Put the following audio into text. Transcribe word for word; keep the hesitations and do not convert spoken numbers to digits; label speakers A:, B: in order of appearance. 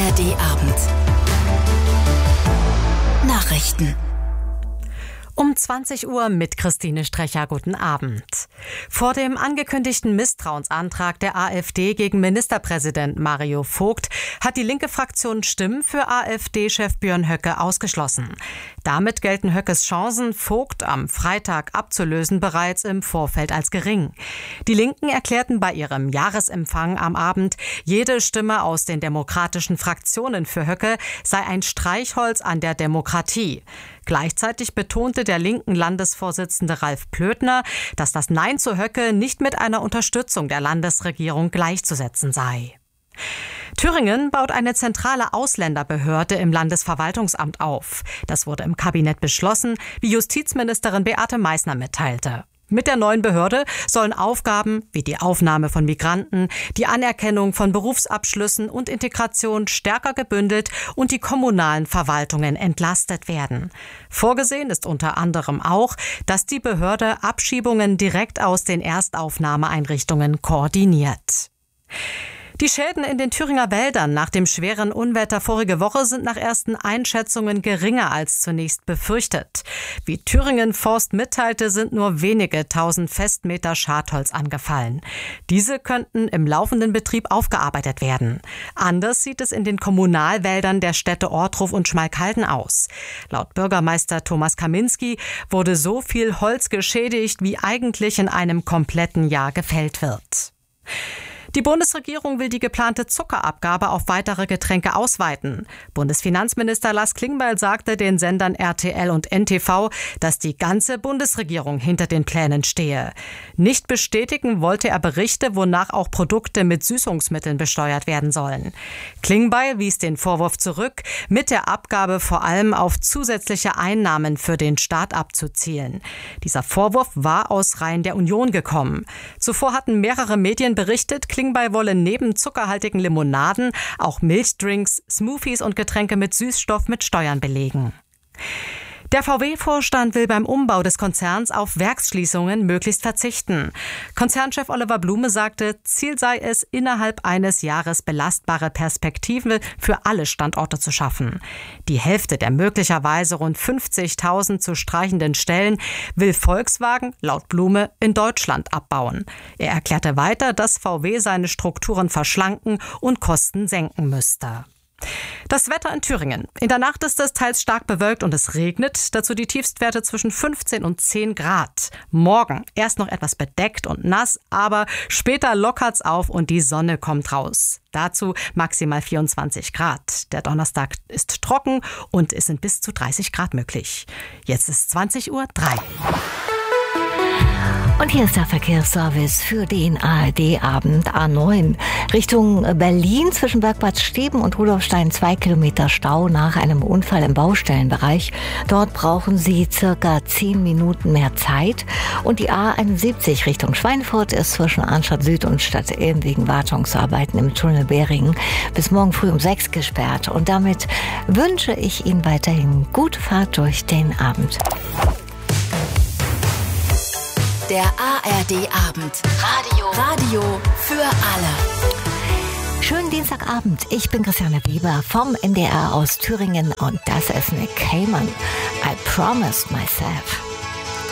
A: R D-Abend. Nachrichten.
B: Um zwanzig Uhr mit Christine Strecher. Guten Abend. Vor dem angekündigten Misstrauensantrag der AfD gegen Ministerpräsident Mario Vogt hat die linke Fraktion Stimmen für AfD-Chef Björn Höcke ausgeschlossen. Damit gelten Höckes Chancen, Vogt am Freitag abzulösen, bereits im Vorfeld als gering. Die Linken erklärten bei ihrem Jahresempfang am Abend, jede Stimme aus den demokratischen Fraktionen für Höcke sei ein Streichholz an der Demokratie. Gleichzeitig betonte der linken Landesvorsitzende Ralf Plötner, dass das Nein zu Höcke nicht mit einer Unterstützung der Landesregierung gleichzusetzen sei. Thüringen baut eine zentrale Ausländerbehörde im Landesverwaltungsamt auf. Das wurde im Kabinett beschlossen, wie Justizministerin Beate Meißner mitteilte. Mit der neuen Behörde sollen Aufgaben wie die Aufnahme von Migranten, die Anerkennung von Berufsabschlüssen und Integration stärker gebündelt und die kommunalen Verwaltungen entlastet werden. Vorgesehen ist unter anderem auch, dass die Behörde Abschiebungen direkt aus den Erstaufnahmeeinrichtungen koordiniert. Die Schäden in den Thüringer Wäldern nach dem schweren Unwetter vorige Woche sind nach ersten Einschätzungen geringer als zunächst befürchtet. Wie Thüringen Forst mitteilte, sind nur wenige tausend Festmeter Schadholz angefallen. Diese könnten im laufenden Betrieb aufgearbeitet werden. Anders sieht es in den Kommunalwäldern der Städte Ortruf und Schmalkalden aus. Laut Bürgermeister Thomas Kaminski wurde so viel Holz geschädigt, wie eigentlich in einem kompletten Jahr gefällt wird. Die Bundesregierung will die geplante Zuckerabgabe auf weitere Getränke ausweiten. Bundesfinanzminister Lars Klingbeil sagte den Sendern R T L und N T V, dass die ganze Bundesregierung hinter den Plänen stehe. Nicht bestätigen wollte er Berichte, wonach auch Produkte mit Süßungsmitteln besteuert werden sollen. Klingbeil wies den Vorwurf zurück, mit der Abgabe vor allem auf zusätzliche Einnahmen für den Staat abzuzielen. Dieser Vorwurf war aus Reihen der Union gekommen. Zuvor hatten mehrere Medien berichtet, Klingbeil wolle neben zuckerhaltigen Limonaden auch Milchdrinks, Smoothies und Getränke mit Süßstoff mit Steuern belegen. Der V W-Vorstand will beim Umbau des Konzerns auf Werksschließungen möglichst verzichten. Konzernchef Oliver Blume sagte, Ziel sei es, innerhalb eines Jahres belastbare Perspektiven für alle Standorte zu schaffen. Die Hälfte der möglicherweise rund fünfzigtausend zu streichenden Stellen will Volkswagen, laut Blume, in Deutschland abbauen. Er erklärte weiter, dass V W seine Strukturen verschlanken und Kosten senken müsste. Das Wetter in Thüringen. In der Nacht ist es teils stark bewölkt und es regnet. Dazu die Tiefstwerte zwischen fünfzehn und zehn Grad. Morgen erst noch etwas bedeckt und nass, aber später lockert's auf und die Sonne kommt raus. Dazu maximal vierundzwanzig Grad. Der Donnerstag ist trocken und es sind bis zu dreißig Grad möglich. Jetzt ist zwanzig Uhr drei.
C: Und hier ist der Verkehrsservice für den A R D-Abend A neun. Richtung Berlin zwischen Bergbad Steben und Rudolfstein zwei Kilometer Stau nach einem Unfall im Baustellenbereich. Dort brauchen Sie circa zehn Minuten mehr Zeit. Und die A einundsiebzig Richtung Schweinfurt ist zwischen Arnstadt Süd und Stadt Ilm wegen Wartungsarbeiten im Tunnel Beringen bis morgen früh um sechs gesperrt. Und damit wünsche ich Ihnen weiterhin gute Fahrt durch den Abend.
A: Der A R D-Abend. Radio. Radio für alle.
C: Schönen Dienstagabend. Ich bin Christiane Weber vom N D R aus Thüringen und das ist Nick Cayman. I promised myself.